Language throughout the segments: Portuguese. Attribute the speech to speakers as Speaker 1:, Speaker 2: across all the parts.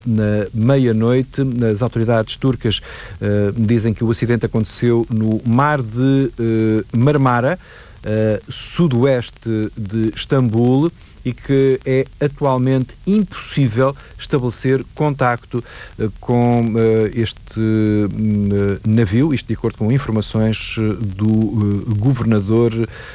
Speaker 1: na meia-noite. As autoridades turcas dizem que o acidente aconteceu no mar de Marmara, sudoeste de Istambul, e que é atualmente impossível estabelecer contacto com este navio, isto de acordo com informações do governador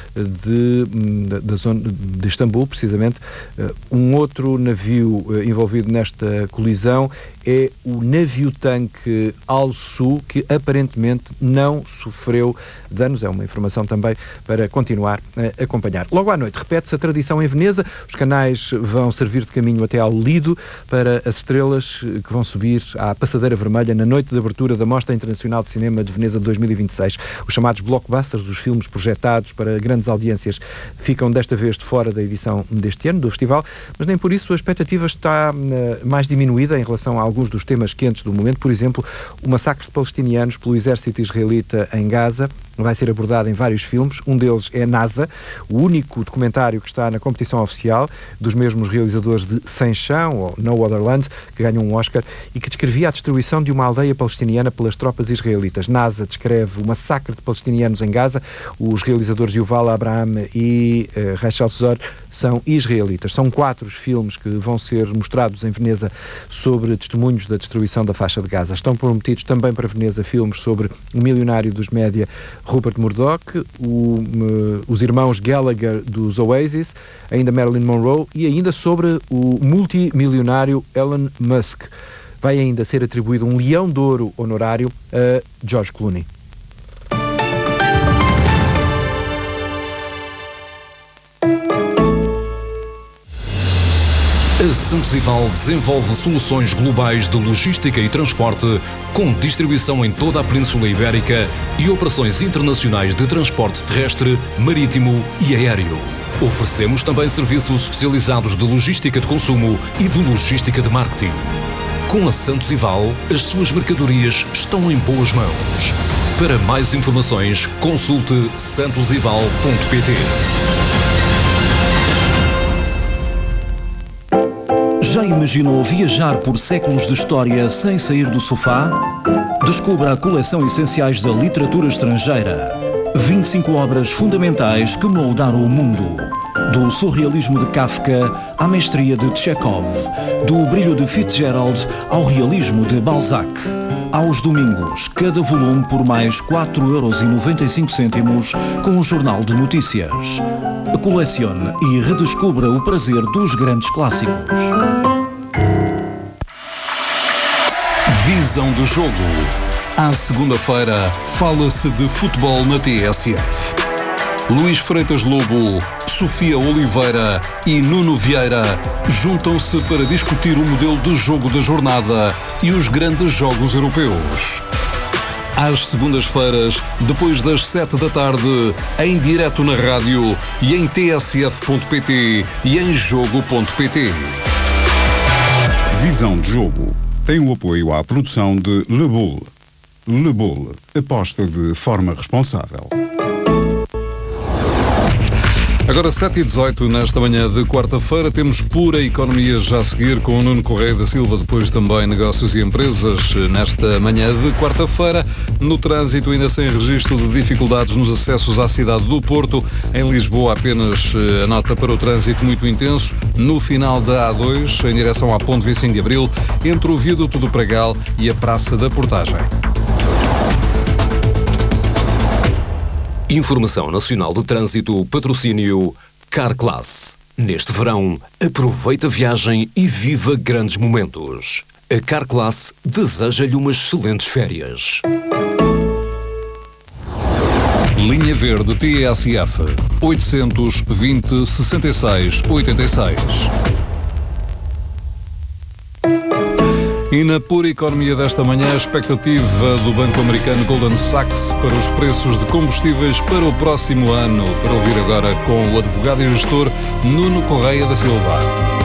Speaker 1: da zona de Istambul, precisamente. Um outro navio envolvido nesta colisão é o navio-tanque Al-Su, que aparentemente não sofreu danos. É uma informação também para continuar a acompanhar. Logo à noite repete-se a tradição em Veneza. Os canais vão servir de caminho até ao Lido para as estrelas que vão subir à Passadeira Vermelha na noite de abertura da Mostra Internacional de Cinema de Veneza 2026. Os chamados blockbusters, os filmes projetados para grandes audiências, ficam desta vez de fora da edição deste ano do festival, mas nem por isso a expectativa está mais diminuída em relação a alguns dos temas quentes do momento. Por exemplo, o massacre de palestinianos pelo exército israelita em Gaza vai ser abordado em vários filmes. Um deles é NASA, o único documentário que está na competição oficial dos mesmos realizadores de Sem Chão, ou No Other Land, que ganhou um Oscar, e que descrevia a destruição de uma aldeia palestiniana pelas tropas israelitas. NASA descreve o massacre de palestinianos em Gaza. Os realizadores Yuval Abraham e Rachel Zor são israelitas. São 4 os filmes que vão ser mostrados em Veneza sobre testemunhos da destruição da faixa de Gaza. Estão prometidos também para Veneza filmes sobre o milionário dos média Rupert Murdoch, os irmãos Gallagher dos Oasis, ainda Marilyn Monroe e ainda sobre o multimilionário Elon Musk. Vai ainda ser atribuído um Leão de Ouro honorário a George Clooney.
Speaker 2: A Santos Ival desenvolve soluções globais de logística e transporte, com distribuição em toda a Península Ibérica e operações internacionais de transporte terrestre, marítimo e aéreo. Oferecemos também serviços especializados de logística de consumo e de logística de marketing. Com a Santos Ival, as suas mercadorias estão em boas mãos. Para mais informações, consulte santosival.pt.
Speaker 3: Já imaginou viajar por séculos de história sem sair do sofá? Descubra a coleção Essenciais da Literatura Estrangeira. 25 obras fundamentais que moldaram o mundo. Do surrealismo de Kafka à mestria de Chekhov. Do brilho de Fitzgerald ao realismo de Balzac. Aos domingos, cada volume por mais 4,95€ com o Jornal de Notícias. Colecione e redescubra o prazer dos grandes clássicos.
Speaker 4: Visão do jogo. À segunda-feira, fala-se de futebol na TSF. Luís Freitas Lobo, Sofia Oliveira e Nuno Vieira juntam-se para discutir o modelo de jogo da jornada e os grandes jogos europeus. Às segundas-feiras, depois das 7 da tarde, em direto na rádio e em tsf.pt e em jogo.pt.
Speaker 5: Visão de jogo. Tem o apoio à produção de Le Bull. Le Bull. Aposta de forma responsável.
Speaker 4: Agora 7h18, nesta manhã de quarta-feira, temos Pura Economia já a seguir com o Nuno Correia da Silva, depois também Negócios e Empresas. Nesta manhã de quarta-feira, no trânsito ainda sem registro de dificuldades nos acessos à cidade do Porto. Em Lisboa apenas a nota para o trânsito muito intenso, no final da A2, em direção à Ponte 25 de Abril, entre o Viaduto do Pragal e a Praça da Portagem.
Speaker 2: Informação Nacional de Trânsito, patrocínio Carclass. Neste verão, aproveita a viagem e viva grandes momentos. A Carclass deseja-lhe umas excelentes férias.
Speaker 4: Linha Verde TSF 820 66 86. E na Pura Economia desta manhã, a expectativa do banco americano Goldman Sachs para os preços de combustíveis para o próximo ano. Para ouvir agora com o advogado e gestor Nuno Correia da Silva.